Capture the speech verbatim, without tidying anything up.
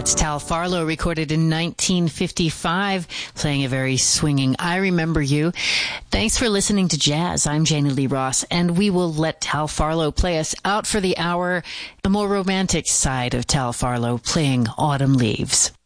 That's Tal Farlow, recorded in nineteen fifty-five, playing a very swinging I Remember You. Thanks for listening to Jazz. I'm Janie Lee Ross, and we will let Tal Farlow play us out for the hour, the more romantic side of Tal Farlow playing Autumn Leaves.